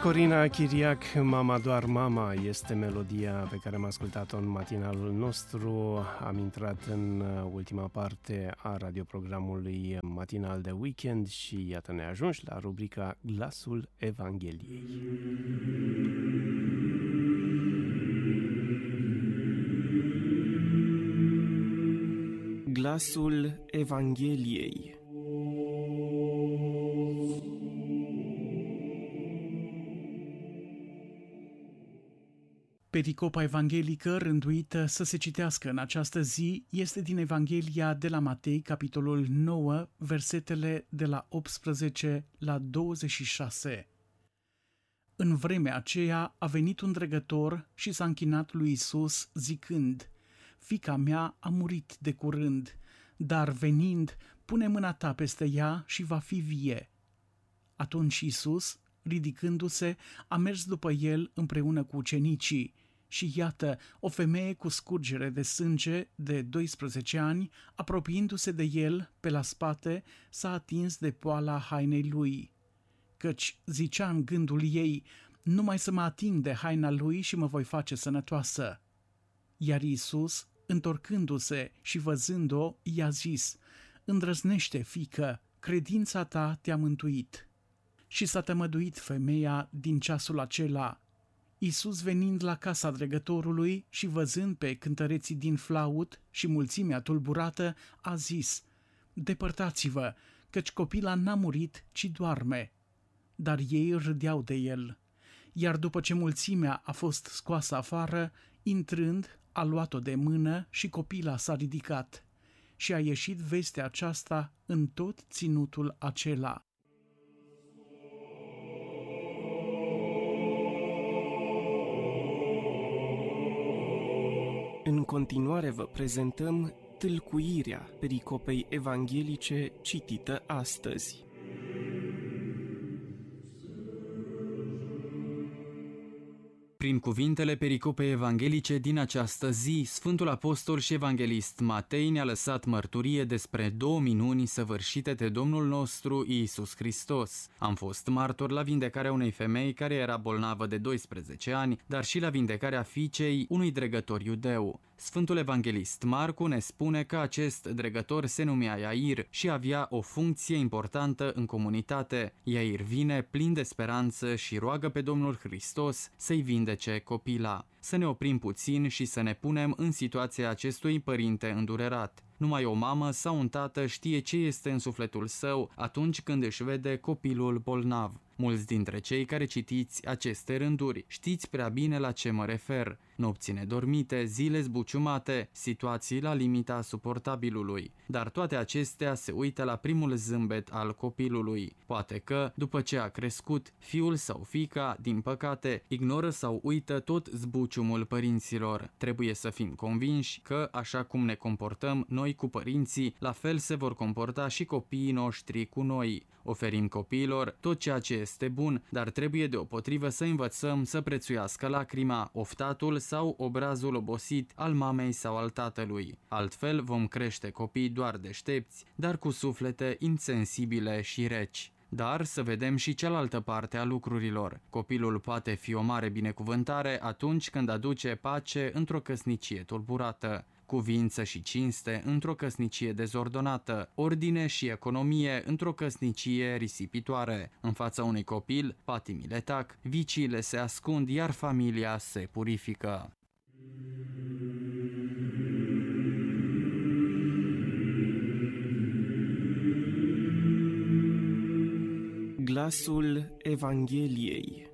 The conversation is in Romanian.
Corina Chiriac, Mama doar mama, este melodia pe care am ascultat-o în matinalul nostru. Am intrat în ultima parte a radioprogramului matinal de weekend și iată ne ajungi la rubrica Glasul Evangheliei. Glasul Evangheliei. Pericopa evanghelică rânduită să se citească în această zi este din Evanghelia de la Matei, capitolul 9, versetele de la 18 la 26. În vremea aceea a venit un dregător și s-a închinat lui Iisus zicând: Fiica mea a murit de curând, dar venind, pune mâna ta peste ea și va fi vie. Atunci Iisus, ridicându-se, a mers după el împreună cu ucenicii și iată, o femeie cu scurgere de sânge de 12 ani, apropiindu-se de el pe la spate, s-a atins de poala hainei lui. Căci zicea în gândul ei: numai să mă ating de haina lui și mă voi face sănătoasă. Iar Iisus, întorcându-se și văzând-o, i-a zis: îndrăznește, fiică, credința ta te-a mântuit. Și s-a tămăduit femeia din ceasul acela. Iisus, venind la casa dregătorului și văzând pe cântăreții din flaut și mulțimea tulburată, a zis: depărtați-vă, căci copila n-a murit, ci doarme. Dar ei râdeau de el. Iar după ce mulțimea a fost scoasă afară, intrând, a luat-o de mână și copila s-a ridicat. Și a ieșit vestea aceasta în tot ținutul acela. În continuare vă prezentăm tâlcuirea pericopei evanghelice citită astăzi. Prin cuvintele pericopei evanghelice din această zi, Sfântul Apostol și Evanghelist Matei ne-a lăsat mărturie despre 2 minuni săvârșite de Domnul nostru Iisus Hristos. Am fost martor la vindecarea unei femei care era bolnavă de 12 ani, dar și la vindecarea fiicei unui dregător iudeu. Sfântul Evanghelist Marcu ne spune că acest dregător se numea Iair și avea o funcție importantă în comunitate. Iair vine plin de speranță și roagă pe Domnul Hristos să-i vindece copila. Să ne oprim puțin și să ne punem în situația acestui părinte îndurerat. Numai o mamă sau un tată știe ce este în sufletul său atunci când își vede copilul bolnav. Mulți dintre cei care citiți aceste rânduri știți prea bine la ce mă refer. Nopți nedormite, zile zbuciumate, situații la limita suportabilului. Dar toate acestea se uită la primul zâmbet al copilului. Poate că, după ce a crescut, fiul sau fiica, din păcate, ignoră sau uită tot zbuciumul părinților. Trebuie să fim convinși că, așa cum ne comportăm noi cu părinții, la fel se vor comporta și copiii noștri cu noi. Oferim copiilor tot ceea ce este bun, dar trebuie deopotrivă să învățăm să prețuiască lacrima, oftatul sau obrazul obosit al mamei sau al tatălui. Altfel vom crește copii doar deștepți, dar cu suflete insensibile și reci. Dar să vedem și cealaltă parte a lucrurilor. Copilul poate fi o mare binecuvântare atunci când aduce pace într-o căsnicie tulburată, cuvință și cinste într-o căsnicie dezordonată, ordine și economie într-o căsnicie risipitoare. În fața unui copil, patimile tac, viciile se ascund, iar familia se purifică. Glasul Evangheliei.